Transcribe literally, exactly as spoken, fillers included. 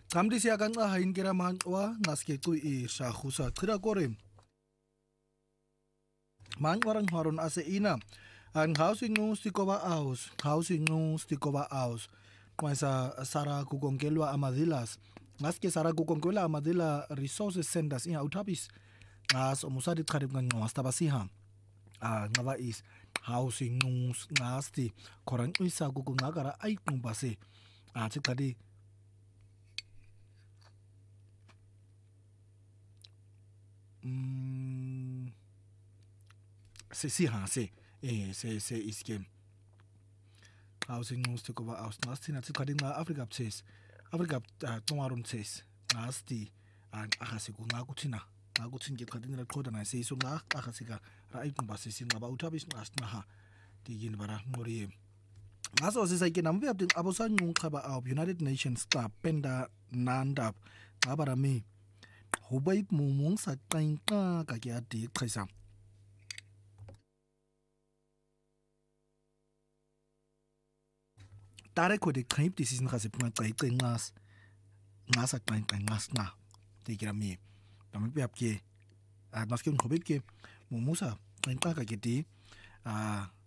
Kamdi siya kan ahayin kira manwa ngaske tu I shahusa tira kore. Manwarang haron ase ina. Ang housing nung stikoba aus, housing nung stikoba aus. Kwanza Sara kukongelwa amadilas. Ngaske Sara kukongelwa amadila resources centers in autabis. Ngas omusadi tkarib ngan ngwastabasiha. Ah ngava is housing nung ngasti korang isa kukungagara ay kumbase. Ah tsikadi Mm, se si ha se eh se se iske housing ngus ko ba aus nasti na tsikadi nga Africa pses Africa tongaron pses nasti an akase ku nga kuthina nga kuthini ke qadini la qoda na se iso nga akase ka ra ikumba se sin ngaba uthabis ngasna ha digin bara ngori ngaso sisa ke nambe abdin abosa ngung khaba au United Nations ta penda nandap ngabara mi Hubay mumung sa kainka kaya di kaisa. Tare ko de kaip di sisin kasi punga tay tay ngas ngas at kain kain ngas na. Di kira mi. Kami piap ke. At maski un hubay ke mumung sa kainka kaya di